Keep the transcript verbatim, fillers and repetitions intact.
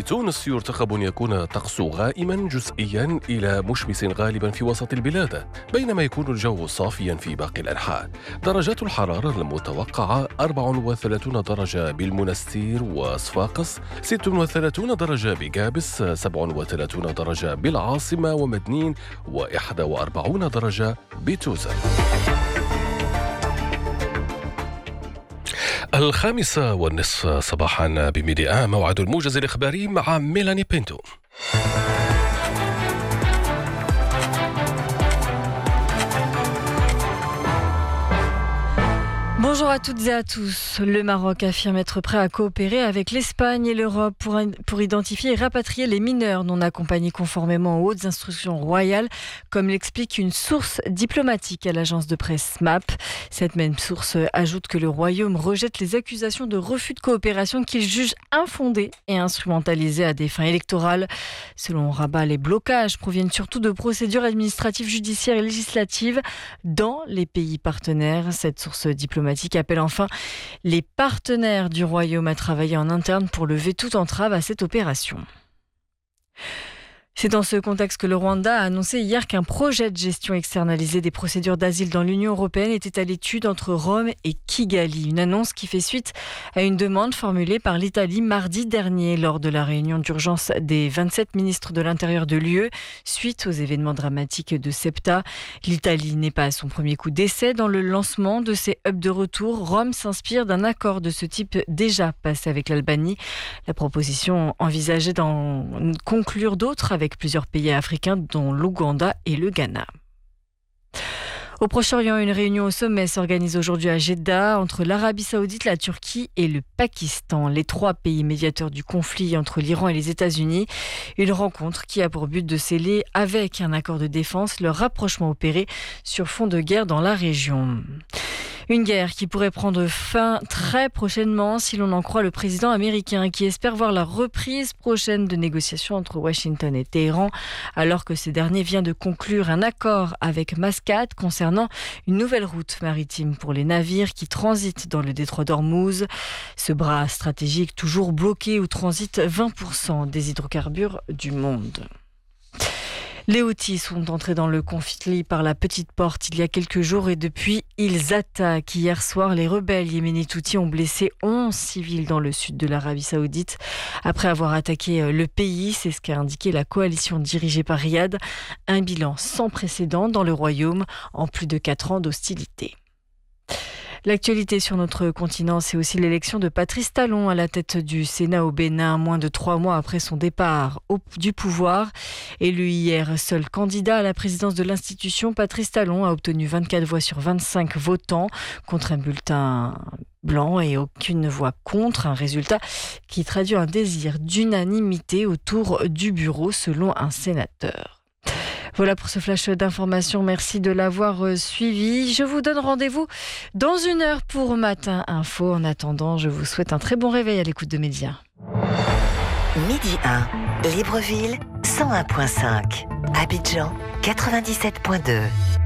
تونس يرتقب أن يكون الطقس غائما جزئيا إلى مشمس غالبا في وسط البلاد، بينما يكون الجو صافيا في باقي الأنحاء. درجات الحرارة المتوقعة أربعة وثلاثين درجة بالمنستير وصفاقس، ستة وثلاثين درجة بجابس، سبعة وثلاثين درجة بالعاصمة ومدنين، وإحدى وأربعين درجة بتوزة. الخامسة والنصف صباحا بميديا، موعد الموجز الإخباري مع ميلاني بينتو. Bonjour à toutes et à tous. Le Maroc affirme être prêt à coopérer avec l'Espagne et l'Europe pour, pour identifier et rapatrier les mineurs non accompagnés conformément aux hautes instructions royales, comme l'explique une source diplomatique à l'agence de presse S M A P. Cette même source ajoute que le Royaume rejette les accusations de refus de coopération qu'il juge infondées et instrumentalisées à des fins électorales. Selon Rabat, les blocages proviennent surtout de procédures administratives, judiciaires et législatives dans les pays partenaires. Cette source diplomatique appelle enfin les partenaires du Royaume à travailler en interne pour lever toute entrave à cette opération. C'est dans ce contexte que le Rwanda a annoncé hier qu'un projet de gestion externalisée des procédures d'asile dans l'Union européenne était à l'étude entre Rome et Kigali. Une annonce qui fait suite à une demande formulée par l'Italie mardi dernier lors de la réunion d'urgence des vingt-sept ministres de l'Intérieur de l'U E suite aux événements dramatiques de Septa. L'Italie n'est pas à son premier coup d'essai dans le lancement de ces hubs de retour. Rome s'inspire d'un accord de ce type déjà passé avec l'Albanie. La proposition envisageait d'en conclure d'autres avec avec plusieurs pays africains dont l'Ouganda et le Ghana. Au Proche-Orient, une réunion au sommet s'organise aujourd'hui à Jeddah entre l'Arabie Saoudite, la Turquie et le Pakistan, les trois pays médiateurs du conflit entre l'Iran et les États-Unis. Une rencontre qui a pour but de sceller, avec un accord de défense, le rapprochement opéré sur fond de guerre dans la région. Une guerre qui pourrait prendre fin très prochainement si l'on en croit le président américain qui espère voir la reprise prochaine de négociations entre Washington et Téhéran alors que ce dernier vient de conclure un accord avec Mascate concernant une nouvelle route maritime pour les navires qui transitent dans le détroit d'Ormuz. Ce bras stratégique toujours bloqué où transitent vingt pour cent des hydrocarbures du monde. Les Houthis sont entrés dans le conflit par la petite porte il y a quelques jours et depuis, ils attaquent. Hier soir, les rebelles yéménites Houthis ont blessé onze civils dans le sud de l'Arabie Saoudite. Après avoir attaqué le pays, c'est ce qu'a indiqué la coalition dirigée par Riyad. Un bilan sans précédent dans le royaume en plus de quatre ans d'hostilité. L'actualité sur notre continent, c'est aussi l'élection de Patrice Talon à la tête du Sénat au Bénin, moins de trois mois après son départ au, du pouvoir. Élu hier seul candidat à la présidence de l'institution, Patrice Talon a obtenu vingt-quatre voix sur vingt-cinq votants contre un bulletin blanc et aucune voix contre, un résultat qui traduit un désir d'unanimité autour du bureau selon un sénateur. Voilà pour ce flash d'information. Merci de l'avoir suivi. Je vous donne rendez-vous dans une heure pour Matin Info. En attendant, je vous souhaite un très bon réveil à l'écoute de Média. Midi un, Libreville, cent un virgule cinq. Abidjan, quatre-vingt-dix-sept virgule deux.